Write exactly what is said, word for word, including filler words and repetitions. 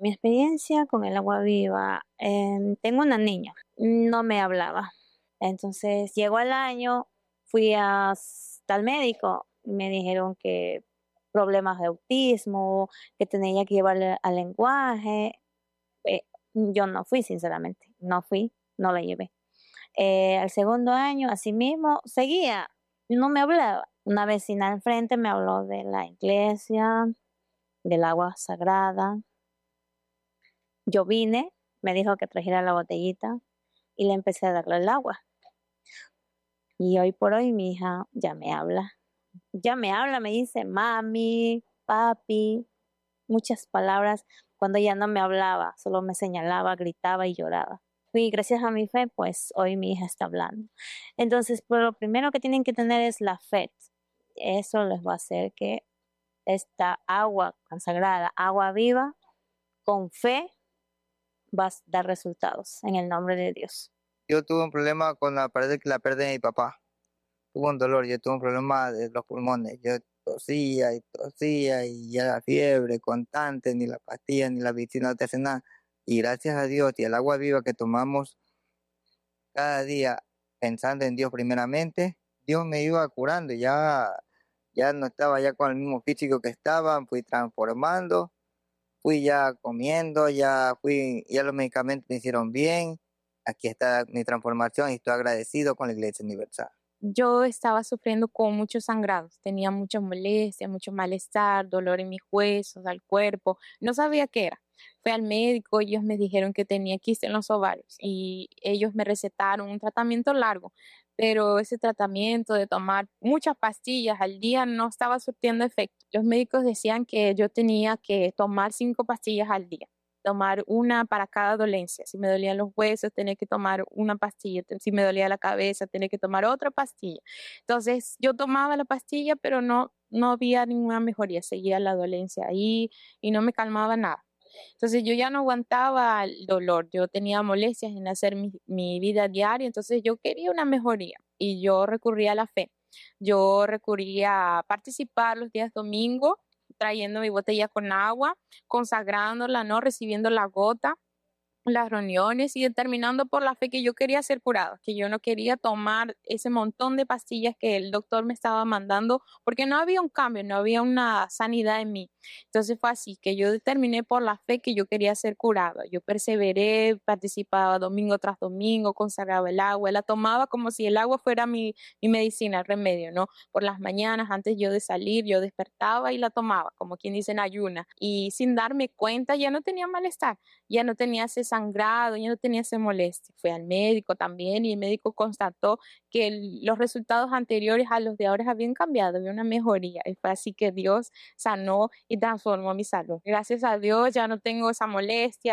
Mi experiencia con el agua viva, em, tengo una niña, no me hablaba. Entonces llegó el año, fui hasta el médico, me dijeron que problemas de autismo, que tenía que llevarle al lenguaje. Eh, yo no fui, sinceramente, no fui, no la llevé. Eh, al segundo año, asimismo, seguía, no me hablaba. Una vecina al frente me habló de la iglesia, del agua sagrada. Yo vine, me dijo que trajera la botellita y le empecé a darle el agua. Y hoy por hoy mi hija ya me habla. Ya me habla, me dice mami, papi, muchas palabras. Cuando ella no me hablaba, solo me señalaba, gritaba y lloraba. Y gracias a mi fe, pues hoy mi hija está hablando. Entonces, pues, lo primero que tienen que tener es la fe. Eso les va a hacer que esta agua consagrada, agua viva, con fe, va a dar resultados en el nombre de Dios. Yo tuve un problema con la pérdida, la pérdida de mi papá. Tuve un dolor, yo tuve un problema de los pulmones. Yo tosía y tosía y ya la fiebre constante, ni la pastilla ni la medicina no te hace nada. Y gracias a Dios y al agua viva que tomamos cada día pensando en Dios primeramente, Dios me iba curando. Ya, ya no estaba ya con el mismo físico que estaba, fui transformando, fui ya comiendo, ya fui, ya los medicamentos me hicieron bien. Aquí está mi transformación y estoy agradecido con la Iglesia Universal. Yo estaba sufriendo con muchos sangrados, tenía mucha molestia, mucho malestar, dolor en mis huesos, al cuerpo, no sabía qué era. Fui al médico, ellos me dijeron que tenía quiste en los ovarios y ellos me recetaron un tratamiento largo, pero ese tratamiento de tomar muchas pastillas al día no estaba surtiendo efecto. Los médicos decían que yo tenía que tomar cinco pastillas al día, tomar una para cada dolencia. Si me dolían los huesos, tenía que tomar una pastilla. Si me dolía la cabeza, tenía que tomar otra pastilla. Entonces, yo tomaba la pastilla, pero no, no había ninguna mejoría. Seguía la dolencia ahí y no me calmaba nada. Entonces, yo ya no aguantaba el dolor. Yo tenía molestias en hacer mi, mi vida diaria. Entonces, yo quería una mejoría y yo recurría a la fe. Yo recurría a participar los días domingos, trayendo mi botella con agua, consagrándola, ¿no? Recibiendo la gota, las reuniones y determinando por la fe que yo quería ser curada, que yo no quería tomar ese montón de pastillas que el doctor me estaba mandando, porque no había un cambio, no había una sanidad en mí. Entonces fue así que yo determiné por la fe que yo quería ser curada. Yo perseveré, participaba domingo tras domingo, consagraba el agua, la tomaba como si el agua fuera mi, mi medicina, el remedio, ¿no? Por las mañanas, antes yo de salir, yo despertaba y la tomaba, como quien dice en ayuna, y sin darme cuenta ya no tenía malestar, ya no tenía ese sangrado, ya no tenía esa molestia. Fui al médico también y el médico constató que el, los resultados anteriores a los de ahora habían cambiado, había una mejoría. Y fue así que Dios sanó y transformó mi salud. Gracias a Dios ya no tengo esa molestia.